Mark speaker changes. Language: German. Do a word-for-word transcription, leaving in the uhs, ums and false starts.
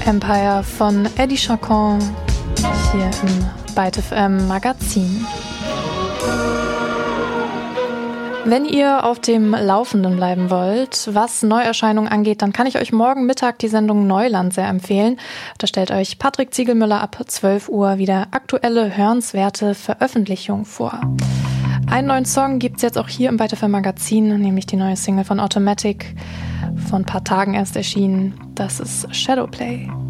Speaker 1: Empire von Eddie Chacon hier im Byte F M Magazin. Wenn ihr auf dem Laufenden bleiben wollt, was Neuerscheinungen angeht, dann kann ich euch morgen Mittag die Sendung Neuland sehr empfehlen. Da stellt euch Patrick Ziegelmüller ab zwölf Uhr wieder aktuelle, hörenswerte Veröffentlichungen vor. Einen neuen Song gibt's jetzt auch hier im Byte F M Magazin, nämlich die neue Single von Automatic, vor ein paar Tagen erst erschienen. Das ist Shadowplay.